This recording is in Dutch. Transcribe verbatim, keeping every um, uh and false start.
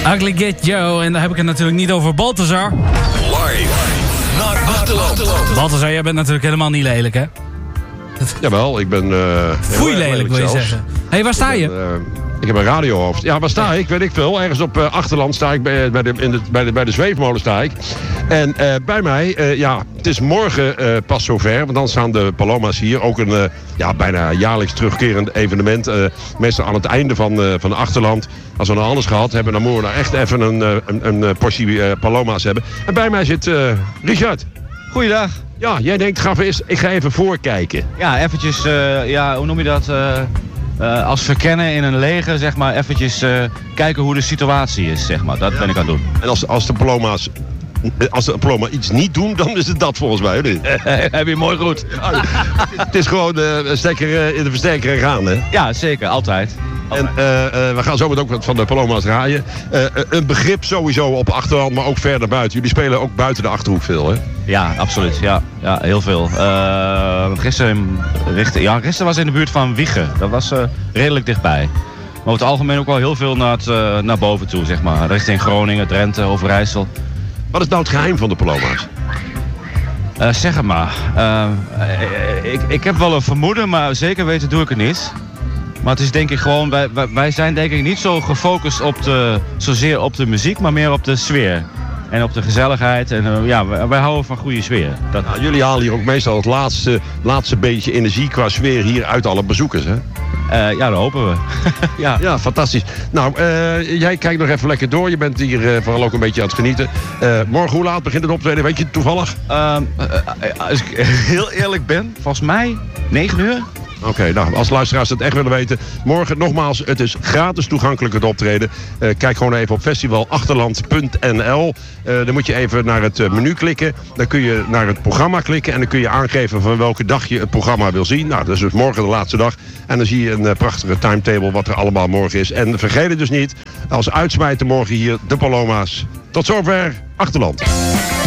Ugly Kid Joe. En daar heb ik het natuurlijk niet over Balthazar. Live naar Achterland. Balthazar, jij bent natuurlijk helemaal niet lelijk, hè? Jawel, ik ben... Uh, Foei lelijk, wil je zelfs. zeggen. Hé, hey, waar sta je? Ik, ben, uh, ik heb een radiohoofd. Ja, waar sta ik? Weet ik veel. Ergens op uh, Achterland sta ik. Bij, bij, de, in de, bij, de, bij de zweefmolen sta ik. En uh, bij mij, uh, ja, het is morgen uh, pas zover. Want dan staan de Paloma's hier. Ook een uh, ja, bijna jaarlijks terugkerend evenement. Uh, meestal aan het einde van, uh, van de Achterland. Als we nog alles gehad hebben, dan moeten we nou echt even een, een, een, een portie uh, Paloma's hebben. En bij mij zit uh, Richard. Goeiedag. Ja, jij denkt, ga eens, ik ga even voorkijken. Ja, eventjes, uh, ja, hoe noem je dat? Uh, uh, als verkennen in een leger, zeg maar, eventjes uh, kijken hoe de situatie is, zeg maar. Dat ja. ben ik aan het doen. En als, als de Paloma's, als de Paloma iets niet doen, dan is het dat volgens mij. Heb je mooi goed. Ja, het is gewoon uh, stekker uh, in de versterker gaan, hè? Ja, zeker, altijd. En uh, uh, we gaan zo met ook wat van de Paloma's draaien. Uh, uh, een begrip sowieso op Achterland, maar ook verder buiten. Jullie spelen ook buiten de Achterhoek veel, hè? Ja, absoluut. Ja, ja heel veel. Uh, gisteren, richting, ja, gisteren was in de buurt van Wijchen. Dat was uh, redelijk dichtbij. Maar over het algemeen ook wel heel veel naar, het, uh, naar boven toe, zeg maar. Richting Groningen, Drenthe, Overijssel. Wat is nou het geheim van de Paloma's? Uh, zeg het maar. Uh, ik, ik heb wel een vermoeden, maar zeker weten doe ik het niet. Maar het is denk ik gewoon, wij, wij zijn denk ik niet zo gefocust op de, zozeer op de muziek, maar meer op de sfeer. En op de gezelligheid. En uh, ja, wij, wij houden van goede sfeer. Dat... Nou, jullie halen hier ook meestal het laatste, laatste beetje energie qua sfeer hier uit alle bezoekers, hè? Uh, ja, dat hopen we. ja. ja, fantastisch. Nou, uh, jij kijkt nog even lekker door. Je bent hier uh, vooral ook een beetje aan het genieten. Uh, morgen, hoe laat begint het optreden? Weet je toevallig? Uh, uh, uh, als ik heel eerlijk ben, volgens mij negen uur. Oké, okay, nou, als luisteraars het echt willen weten. Morgen nogmaals, het is gratis toegankelijk het optreden. Uh, kijk gewoon even op festival achterland punt n l. Uh, dan moet je even naar het uh, menu klikken. Dan kun je naar het programma klikken. En dan kun je aangeven van welke dag je het programma wil zien. Nou, dat is dus morgen de laatste dag. En dan zie je een uh, prachtige timetable wat er allemaal morgen is. En vergeet het dus niet, als uitsmijter morgen hier de Paloma's. Tot zover Achterland.